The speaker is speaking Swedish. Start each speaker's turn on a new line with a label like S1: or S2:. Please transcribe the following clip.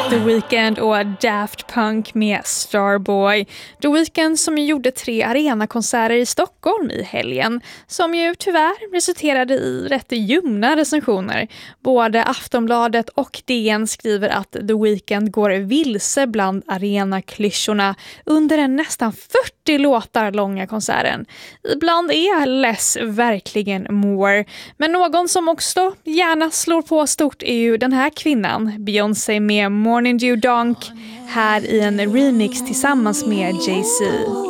S1: The Weeknd och Daft Punk med Starboy. The Weeknd som gjorde 3 arenakonserter i Stockholm i helgen, som ju tyvärr resulterade i rätt ljumna recensioner. Både Aftonbladet och DN skriver att The Weeknd går vilse bland arenaklyschorna under en nästan 40 låtar långa konserten. Ibland är less verkligen more. Men någon som också gärna slår på stort är ju den här kvinnan, Beyoncé med Morning Dew Donk, här i en remix tillsammans med Jay-Z.